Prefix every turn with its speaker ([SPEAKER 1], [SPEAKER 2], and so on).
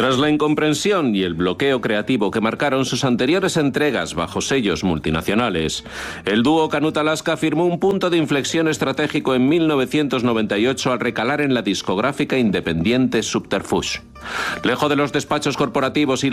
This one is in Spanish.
[SPEAKER 1] Tras la incomprensión y el bloqueo creativo que marcaron sus anteriores entregas bajo sellos multinacionales, el dúo Canut-Alaska firmó un punto de inflexión estratégico en 1998 al recalar en la discográfica independiente Subterfuge. Lejos de los despachos corporativos y